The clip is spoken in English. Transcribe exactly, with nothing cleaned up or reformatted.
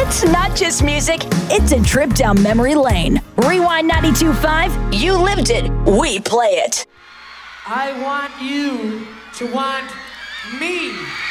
It's not just music, it's a trip down memory lane. Rewind ninety-two point five, you lived it, we play it. I want you to want me.